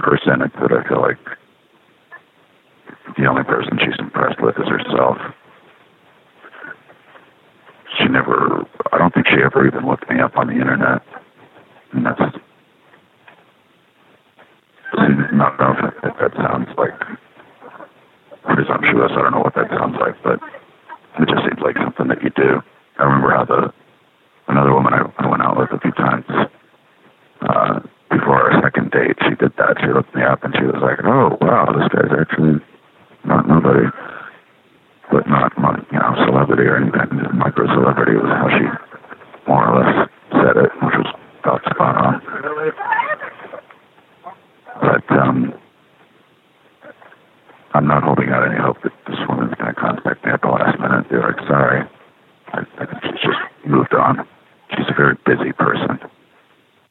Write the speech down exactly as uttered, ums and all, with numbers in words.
person that I feel like the only person she's impressed with is herself. She never, I don't think she ever even looked me up on the internet. And that's, I don't know if, if that sounds like presumptuous. I don't know what that sounds like, but it just seems like something that you do. I remember how the, another woman I, I went out with a few times, uh, before our second date, she did that. She looked me up and she was like, oh, wow, this guy's actually not nobody, but not, you know, celebrity or anything. Micro-celebrity was how she more or less said it, which was about spot on. But um, I'm not holding out any hope that this woman's going to contact me at the last minute and be like, sorry. I, I think she's just moved on. She's a very busy person.